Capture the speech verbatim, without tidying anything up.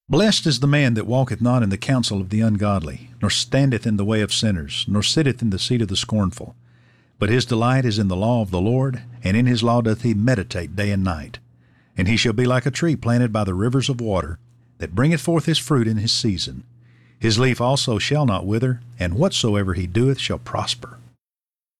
Blessed is the man that walketh not in the counsel of the ungodly, nor standeth in the way of sinners, nor sitteth in the seat of the scornful. But his delight is in the law of the Lord, and in his law doth he meditate day and night. And he shall be like a tree planted by the rivers of water, that bringeth forth his fruit in his season. His leaf also shall not wither, and whatsoever he doeth shall prosper.